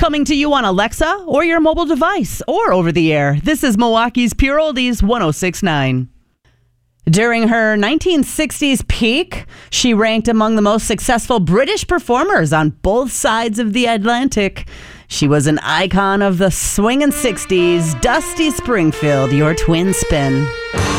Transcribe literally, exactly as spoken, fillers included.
Coming to you on Alexa or your mobile device or over the air. This is Milwaukee's Pure Oldies one oh six point nine. During her nineteen sixties peak, she ranked among the most successful British performers on both sides of the Atlantic. She was an icon of the swingin' sixties. Dusty Springfield, your twin spin.